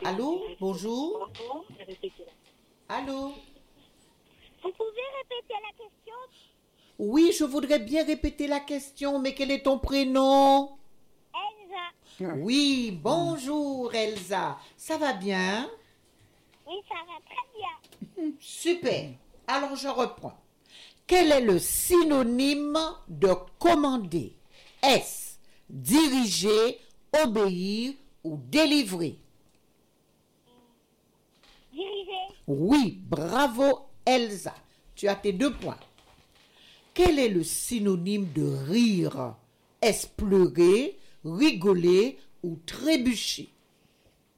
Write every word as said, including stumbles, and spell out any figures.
Allô, bonjour. Allô. Vous pouvez répéter la question? Oui, je voudrais bien répéter la question, mais quel est ton prénom? Elsa. Oui, bonjour Elsa. Ça va bien? Oui, ça va très bien. Super. Alors je reprends. Quel est le synonyme de commander? Est-ce diriger, obéir ou délivrer? Diriger. Oui, bravo Elsa. Tu as tes deux points. Quel est le synonyme de rire? Est-ce pleurer, rigoler ou trébucher?